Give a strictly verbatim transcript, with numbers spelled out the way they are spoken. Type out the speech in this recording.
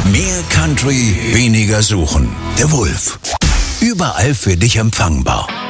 Mehr Country, weniger suchen. Der Wulff. Überall für dich empfangbar.